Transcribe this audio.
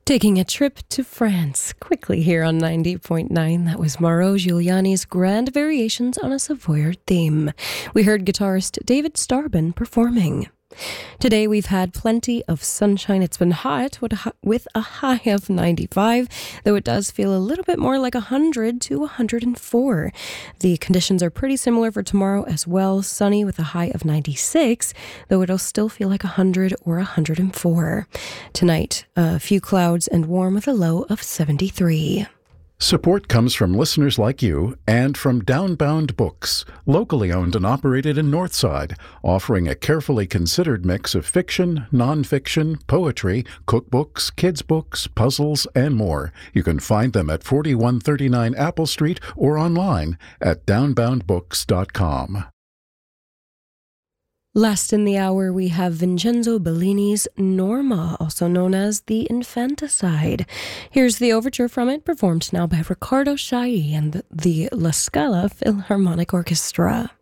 Taking a trip to France quickly here on 90.9. That was Mauro Giuliani's Grand Variations on a Savoyard theme. We heard guitarist David Starbin performing. Today we've had plenty of sunshine. It's been hot with a high of 95, though it does feel a little bit more like 100 to 104. The conditions are pretty similar for tomorrow as well. Sunny with a high of 96, though it'll still feel like 100 or 104. Tonight, a few clouds and warm with a low of 73. Support comes from listeners like you and from Downbound Books, locally owned and operated in Northside, offering a carefully considered mix of fiction, nonfiction, poetry, cookbooks, kids' books, puzzles, and more. You can find them at 4139 Apple Street or online at downboundbooks.com. Last in the hour, we have Vincenzo Bellini's Norma, also known as The Infanticide. Here's the overture from it, performed now by Riccardo Chailly and the La Scala Philharmonic Orchestra.